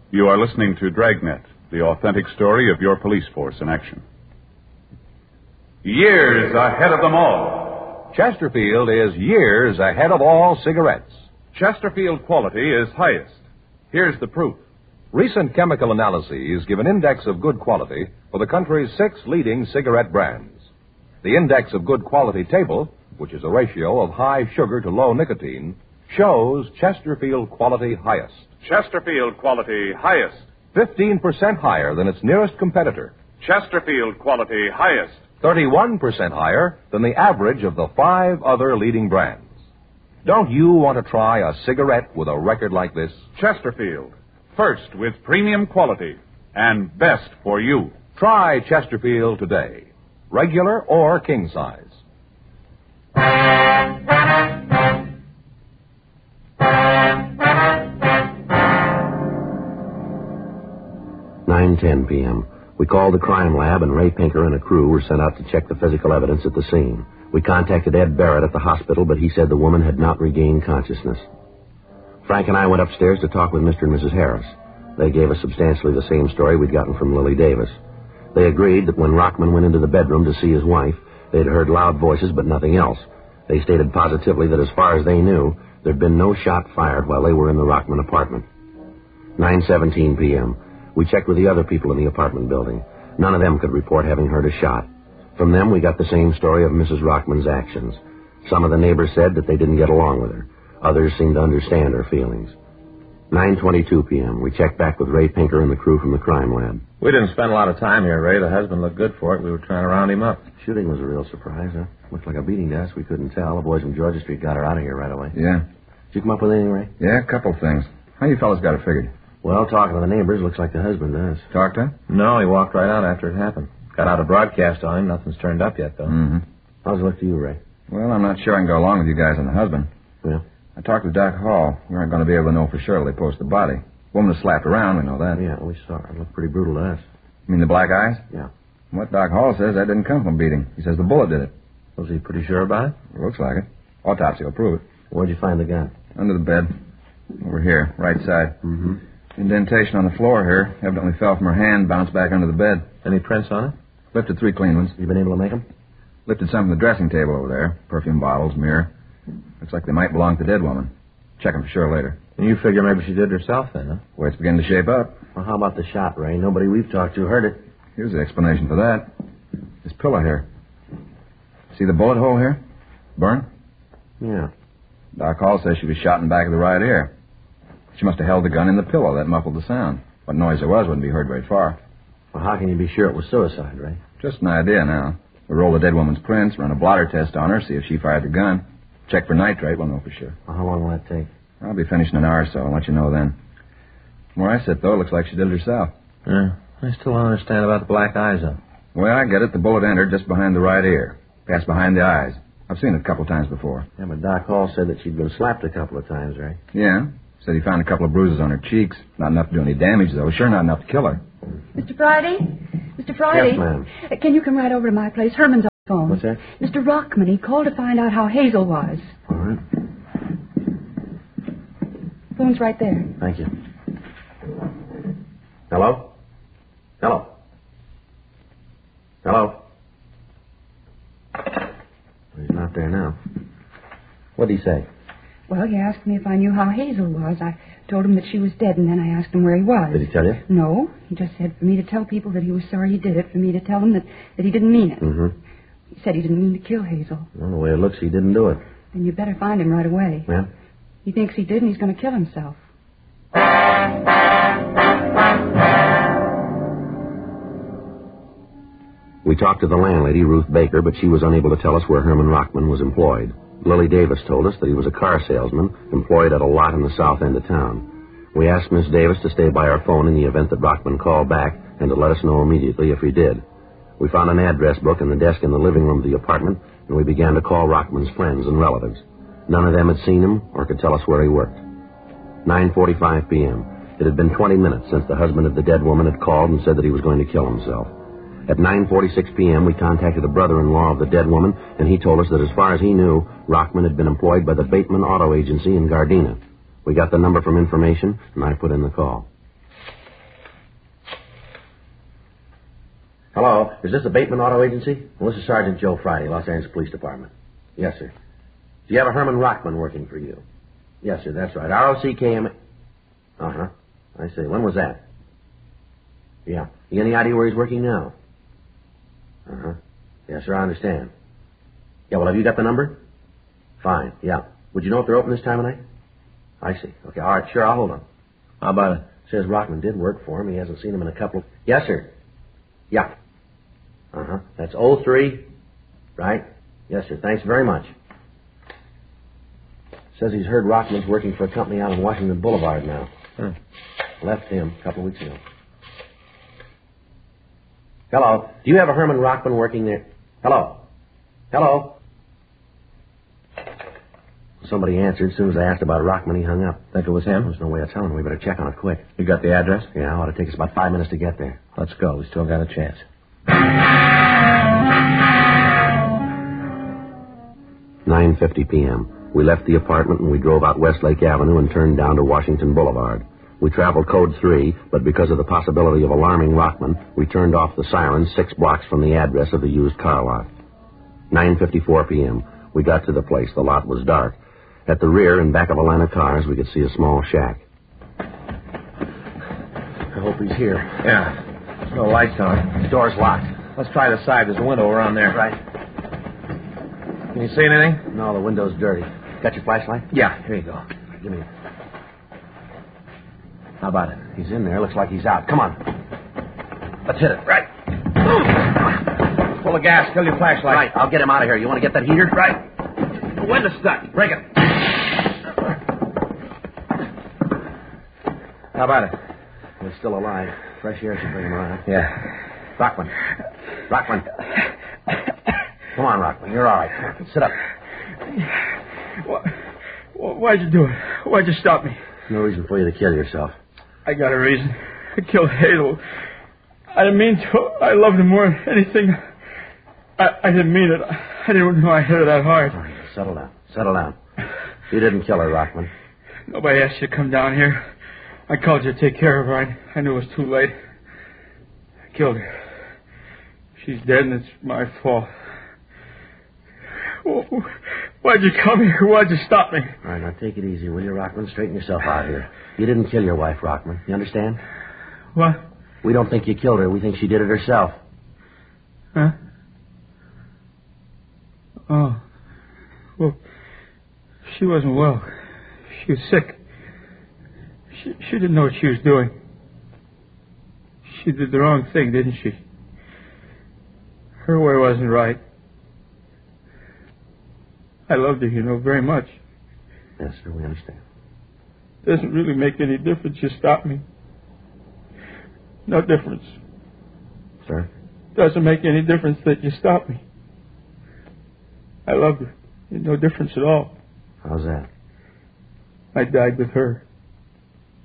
You are listening to Dragnet, the authentic story of your police force in action. Years ahead of them all. Chesterfield is years ahead of all cigarettes. Chesterfield quality is highest. Here's the proof. Recent chemical analyses give an index of good quality for the country's 6 leading cigarette brands. The index of good quality table, which is a ratio of high sugar to low nicotine, shows Chesterfield quality highest. Chesterfield quality highest. 15% higher than its nearest competitor. Chesterfield quality highest. 31% higher than the average of the 5 other leading brands. Don't you want to try a cigarette with a record like this? Chesterfield. First with premium quality and best for you. Try Chesterfield today. Regular or king size. 9:10 p.m. We called the crime lab, and Ray Pinker and a crew were sent out to check the physical evidence at the scene. We contacted Ed Barrett at the hospital, but he said the woman had not regained consciousness. Frank and I went upstairs to talk with Mr. and Mrs. Harris. They gave us substantially the same story we'd gotten from Lily Davis. They agreed that when Rockman went into the bedroom to see his wife, they'd heard loud voices but nothing else. They stated positively that as far as they knew, there'd been no shot fired while they were in the Rockman apartment. 9:17 p.m. We checked with the other people in the apartment building. None of them could report having heard a shot. From them, we got the same story of Mrs. Rockman's actions. Some of the neighbors said that they didn't get along with her. Others seemed to understand her feelings. 9:22 p.m. We checked back with Ray Pinker and the crew from the crime lab. We didn't spend a lot of time here, Ray. The husband looked good for it. We were trying to round him up. Shooting was a real surprise, huh? Looked like a beating to us. We couldn't tell. The boys from Georgia Street got her out of here right away. Yeah. Did you come up with anything, Ray? Yeah, a couple of things. How you fellas got it figured? Well, talking to the neighbors, looks like the husband does. Talked to him? No, he walked right out after it happened. Got out a broadcast on him. Nothing's turned up yet, though. Mm-hmm. How's it look to you, Ray? Well, I'm not sure I can go along with you guys on the husband. Yeah? I talked with Doc Hall. We aren't going to be able to know for sure till they post the body. Woman was slapped around, we know that. Yeah, we saw her. It looked pretty brutal to us. You mean the black eyes? Yeah. What Doc Hall says, that didn't come from a beating. He says the bullet did it. Was he pretty sure about it? It looks like it. Autopsy will prove it. Where'd you find the gun? Under the bed. Over here, right side. Mm-hmm. Indentation on the floor here. Evidently fell from her hand, bounced back under the bed. Any prints on it? Lifted 3 clean ones. You been able to make them? Lifted some from the dressing table over there. Perfume bottles, mirror. Looks like they might belong to the dead woman. Check them for sure later. And you figure maybe she did it herself then, huh? Well, it's beginning to shape up. Well, how about the shot, Ray? Nobody we've talked to heard it. Here's the explanation for that. This pillow here. See the bullet hole here? Burn? Yeah. Doc Hall says she was shot in the back of the right ear. She must have held the gun in the pillow. That muffled the sound. What noise there was wouldn't be heard very far. Well, how can you be sure it was suicide, Ray? Just an idea now. We'll roll the dead woman's prints, run a blotter test on her, see if she fired the gun. Check for nitrate, we'll know for sure. Well, how long will that take? I'll be finished in an hour or so. I'll let you know then. From where I sit, though, it looks like she did it herself. Yeah. I still don't understand about the black eyes, though. The way I get it, the bullet entered just behind the right ear. Passed behind the eyes. I've seen it a couple of times before. Yeah, but Doc Hall said that she'd been slapped a couple of times, Ray. Yeah. Said he found a couple of bruises on her cheeks. Not enough to do any damage, though. Sure not enough to kill her. Mr. Friday? Mr. Friday? Yes, ma'am. Can you come right over to my place? Herman's on the phone. What's that? Mr. Rockman. He called to find out how Hazel was. All right. Phone's right there. Thank you. Hello? Hello? Hello? He's not there now. What'd he say? Well, he asked me if I knew how Hazel was. I told him that she was dead, and then I asked him where he was. Did he tell you? No. He just said for me to tell people that he was sorry he did it, for me to tell them that he didn't mean it. Mm-hmm. He said he didn't mean to kill Hazel. Well, the way it looks, he didn't do it. Then you better find him right away. Yeah? He thinks he did, and he's going to kill himself. We talked to the landlady, Ruth Baker, but she was unable to tell us where Herman Rockman was employed. Lily Davis told us that he was a car salesman employed at a lot in the south end of town. We asked Miss Davis to stay by our phone in the event that Rockman called back and to let us know immediately if he did. We found an address book in the desk in the living room of the apartment, and we began to call Rockman's friends and relatives. None of them had seen him or could tell us where he worked. 9:45 p.m. It had been 20 minutes since the husband of the dead woman had called and said that he was going to kill himself. At 9:46 p.m., we contacted a brother-in-law of the dead woman, and he told us that as far as he knew, Rockman had been employed by the Bateman Auto Agency in Gardena. We got the number from information, and I put in the call. Is this the Bateman Auto Agency? Well, this is Sergeant Joe Friday, Los Angeles Police Department. Yes, sir. Do you have a Herman Rockman working for you? Yes, sir, that's right. ROCKM. Uh-huh. I see. When was that? Yeah. You any idea where he's working now? Uh-huh. Yes, sir, I understand. Yeah, well, have you got the number? Fine, yeah. Would you know if they're open this time of night? I see. Okay, all right, sure, I'll hold on. How about it? Says Rockman did work for him. He hasn't seen him in a couple of... Yes, sir. Yeah. Uh-huh. That's 03. Right? Yes, sir. Thanks very much. Says he's heard Rockman's working for a company out on Washington Boulevard now. Left him a couple of weeks ago. Hello. Do you have a Herman Rockman working there? Hello. Hello. Somebody answered. As soon as I asked about Rockman, he hung up. Think it was him? There's no way of telling. We better check on it quick. You got the address? Yeah, it ought to take us about 5 minutes to get there. Let's go. We still got a chance. 9:50 p.m. We left the apartment and we drove out Westlake Avenue and turned down to Washington Boulevard. We traveled code 3, but because of the possibility of alarming Rockman, we turned off the sirens 6 blocks from the address of the used car lot. 9:54 p.m. We got to the place. The lot was dark. At the rear and back of a line of cars, we could see a small shack. I hope he's here. Yeah. There's no lights on. The door's locked. Let's try the side. There's a window around there. Right. Can you see anything? No, the window's dirty. Got your flashlight? Yeah, here you go. Give me it. How about it? He's in there. Looks like he's out. Come on. Let's hit it. Right. Pull the gas. Kill your flashlight. Right. I'll get him out of here. You want to get that heater? Right. The window's stuck. Break it. How about it? He's still alive. Fresh air should bring him around. Yeah. Rockman. Rockman. Come on, Rockman. You're all right. Sit up. Why'd you do it? Why'd you stop me? No reason for you to kill yourself. I got a reason. I killed Hazel. I didn't mean to. I loved her more than anything. I didn't mean it. I didn't know I hit her that hard. All right, settle down. Settle down. You didn't kill her, Rockman. Nobody asked you to come down here. I called you to take care of her. I knew it was too late. I killed her. She's dead and it's my fault. Why'd you come here? Why'd you stop me? All right, now take it easy, will you, Rockman? Straighten yourself out here. You didn't kill your wife, Rockman. You understand? What? We don't think you killed her. We think she did it herself. Huh? Oh. Well, she wasn't well. She was sick. She didn't know what she was doing. She did the wrong thing, didn't she? Her way wasn't right. I loved her, very much. Yes, sir, we understand. Doesn't really make any difference you stop me. No difference. Sir? Doesn't make any difference that you stop me. I loved her. No difference at all. How's that? I died with her.